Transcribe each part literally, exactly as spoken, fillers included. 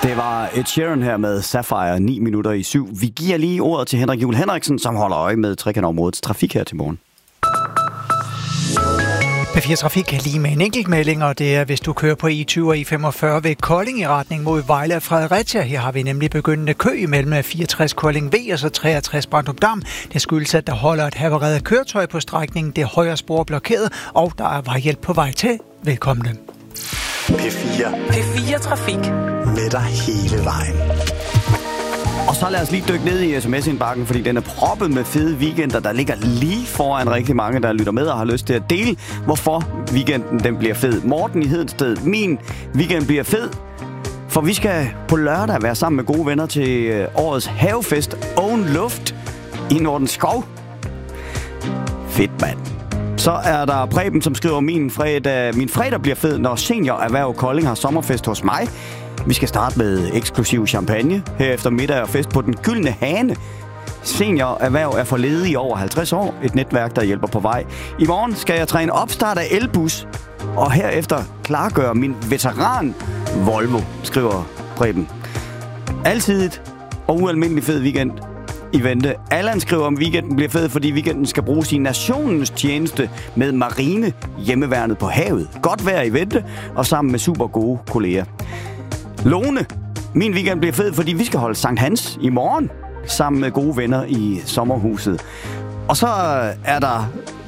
Det var Ed Sheeran her med Sapphire, ni minutter i syv. Vi giver lige ordet til Henrik Juhl Henriksen, som holder øje med Trekantområdets trafik her til morgen. P fire Trafik kan lige med en enkelt melding, og det er, hvis du kører på E tyve og E femogfyrre ved Kolding i retning mod Vejle og Fredericia. Her har vi nemlig begyndende kø imellem fireogtres Kolding V og så treogtres Brandrup Dam. Det skyldes, at der holder et havareret køretøj på strækningen. Det højre spor blokeret, og der er vejhjælp på vej til. Velkommen. P fire. P fire Trafik. Med dig hele vejen. Og så lad os lige dykke ned i sms-indbakken, fordi den er proppet med fede weekender, der ligger lige foran rigtig mange, der lytter med og har lyst til at dele, hvorfor weekenden den bliver fed. Morten i Hedensted, min weekend bliver fed, for vi skal på lørdag være sammen med gode venner til årets havefest Own Luft i Nordens Skov. Fedt, mand. Så er der Preben, som skriver, min fredag, min fredag bliver fed, når Senior Erhverv Kolding har sommerfest hos mig. Vi skal starte med eksklusiv champagne. Herefter middag og fest på Den Gyldne Hane. Senior Erhverv er for ledige over halvtreds år. Et netværk, der hjælper på vej. I morgen skal jeg træne opstart af elbus. Og herefter klargøre min veteran Volvo, skriver Preben. Altid og ualmindelig fed weekend i vente. Allan skriver, om weekenden bliver fed, fordi weekenden skal bruges i nationens tjeneste med marine hjemmeværnet på havet. Godt vejr i vente og sammen med super gode kolleger. Lone, min weekend bliver fed, fordi vi skal holde Sankt Hans i morgen sammen med gode venner i sommerhuset. Og så er der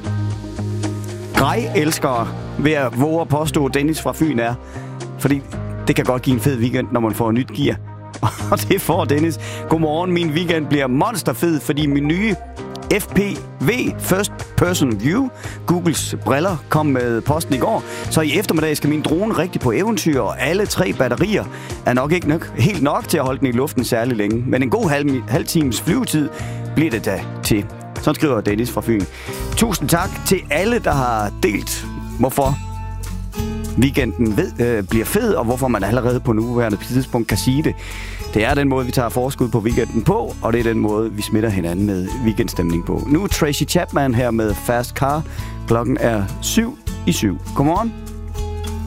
grej-elskere ved at våge at påstå, Dennis fra Fyn er. Fordi det kan godt give en fed weekend, når man får et nyt gear. Og det får Dennis. Godmorgen, min weekend bliver monsterfed, fordi min nye F P V, First Person View, Googles briller, kom med posten i går. Så i eftermiddag skal min drone rigtig på eventyr, og alle tre batterier er nok ikke nok, helt nok til at holde den i luften særlig længe. Men en god halv, halv times flyvetid bliver det da til. Så skriver Dennis fra Fyn. Tusind tak til alle, der har delt, hvorfor weekenden ved, øh, bliver fed, og hvorfor man allerede på nuværende tidspunkt kan sige det. Det er den måde, vi tager forskud på weekenden på, og det er den måde, vi smitter hinanden med weekendstemning på. Nu Tracy Chapman her med Fast Car. Klokken er syv i syv. Godmorgen.